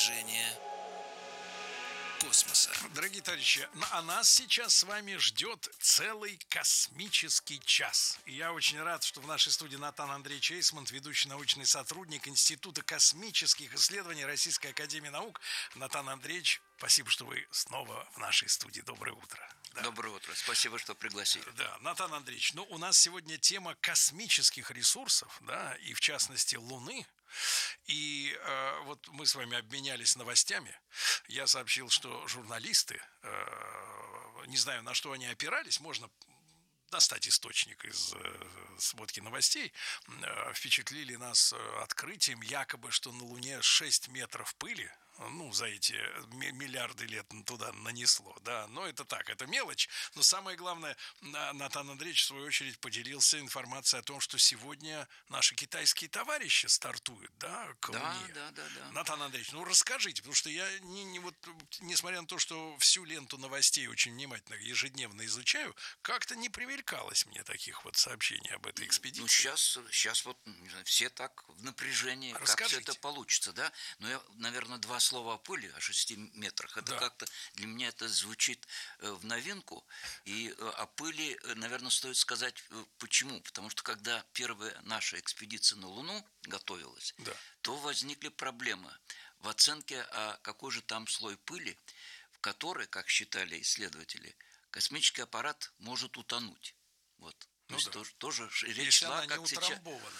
движения космоса. Дорогие товарищи, а нас сейчас с вами ждет целый космический час. И я очень рад, что в нашей студии Натан Андреевич Эйсмонт, ведущий научный сотрудник Института космических исследований Российской академии наук. Натан Андреевич, спасибо, что вы снова в нашей студии. Доброе утро. Да. Доброе утро. Спасибо, что пригласили. Да, Натан Андреевич, у нас сегодня тема космических ресурсов, да, и в частности Луны. И вот мы с вами обменялись новостями. Я сообщил, что журналисты, не знаю, на что они опирались, можно достать источник из сводки новостей, впечатлили нас открытием, якобы, что на Луне 6 метров пыли, за эти миллиарды лет туда нанесло, да, но это так, это мелочь, но самое главное, Натан Андреевич в свою очередь поделился информацией о том, что сегодня наши китайские товарищи стартуют, да, к Луне. Да. Натан Андреевич, расскажите, потому что я несмотря на то, что всю ленту новостей очень внимательно ежедневно изучаю, как-то не привлекалось мне таких вот сообщений об этой экспедиции. Сейчас вот все так в напряжении, расскажите. Как все это получится, да, но я, наверное, два слова о пыли, о 6 метрах, это как-то для меня это звучит в новинку, и о пыли, наверное, стоит сказать почему, потому что когда первая наша экспедиция на Луну готовилась, то возникли проблемы в оценке, какой же там слой пыли, в который, как считали исследователи, космический аппарат может утонуть. Вот. То есть тоже речь шла, как сейчас.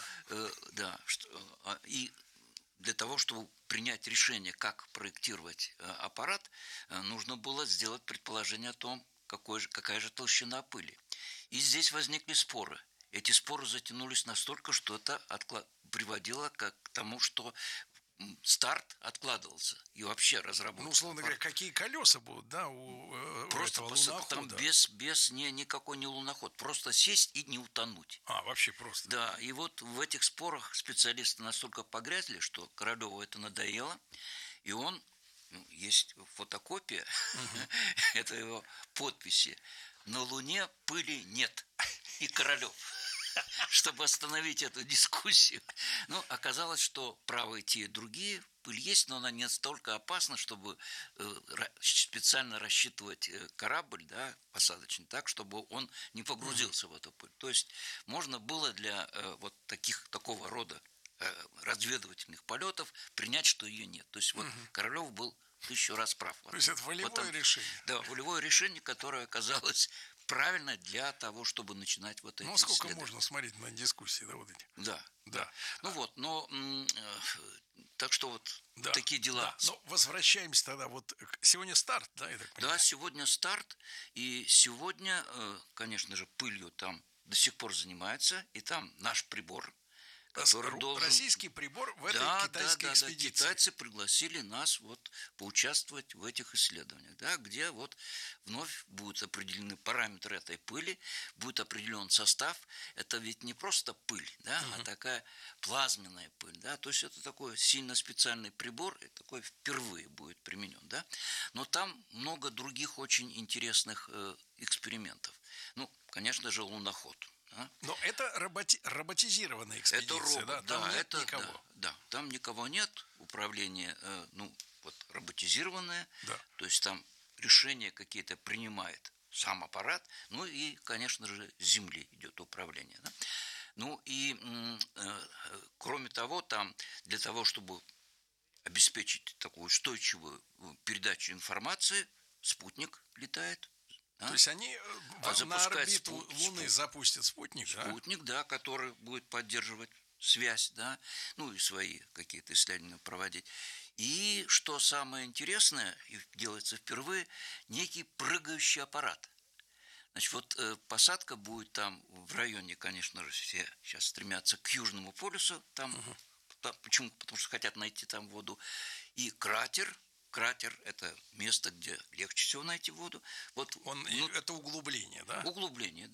И для того, чтобы принять решение, как проектировать аппарат, нужно было сделать предположение о том, какая же толщина пыли. И здесь возникли споры. Эти споры затянулись настолько, что это приводило к тому, что старт откладывался и вообще разработка. Условно говоря, какие колеса будут, да, у просто этого лунохода? Там без никакой не луноход, просто сесть и не утонуть. Вообще просто. Да, и вот в этих спорах специалисты настолько погрязли, что Королеву это надоело, и он, есть фотокопия, это его подписи: «На Луне пыли нет». И Королев. Чтобы остановить эту дискуссию. Оказалось, что правы и те, и другие. Пыль есть, но она не настолько опасна, чтобы специально рассчитывать корабль, да, посадочный, так, чтобы он не погрузился в эту пыль. То есть можно было для такого рода разведывательных полетов принять, что ее нет. То есть Королев был 1000 раз прав. То есть это волевое решение. Да, волевое решение, которое оказалось правильно для того, чтобы начинать вот эти сколько исследования. Можно смотреть на дискуссии, да, вот эти? Да. Так что такие дела. Да. Возвращаемся тогда, сегодня старт, да, я так понимаю? Да, сегодня старт, и сегодня, конечно же, пылью там до сих пор занимается, и там наш прибор, который должен... Российский прибор в этой китайской экспедиции. Китайцы пригласили нас поучаствовать в этих исследованиях, да, где вновь будут определены параметры этой пыли, будет определен состав. Это ведь не просто пыль, да, а такая плазменная пыль, да, то есть это такой сильно специальный прибор, и такой впервые будет применен, да. Но там много других очень интересных экспериментов. Конечно же, луноход. Но это роботизированная экспедиция, это робот, там нет никого. Да, там никого нет, управление роботизированное, то есть там решения какие-то принимает сам аппарат, и, конечно же, с Земли идет управление. Да? Кроме того, там для того, чтобы обеспечить такую устойчивую передачу информации, спутник летает. То есть они на орбиту Луны запустят спутник, да, который будет поддерживать связь, да, и свои какие-то исследования проводить. И что самое интересное, и делается впервые, некий прыгающий аппарат. Значит, посадка будет там в районе, конечно же, все сейчас стремятся к Южному полюсу, там, почему? Потому что хотят найти там воду, и кратер. Кратер – это место, где легче всего найти воду. Это углубление, да? Углубление,